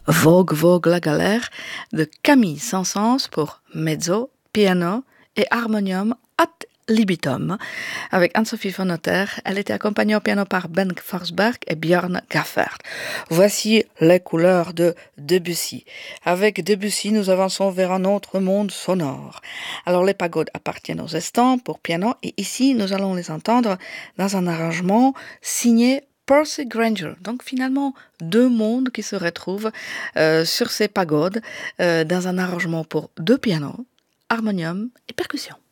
Vogue, Vogue la galère de Camille Saint-Saëns pour mezzo, piano et harmonium ad libitum avec Anne-Sophie von Otter. Elle était accompagnée au piano par Ben Forsberg et Björn Gaffert. Voici les couleurs de Debussy. Avec Debussy, nous avançons vers un autre monde sonore. Alors les pagodes appartiennent aux estampes pour piano et ici nous allons les entendre dans un arrangement signé Percy Grainger. Donc finalement, deux mondes qui se retrouvent sur ces pagodes dans un arrangement pour deux pianos, harmonium et percussion.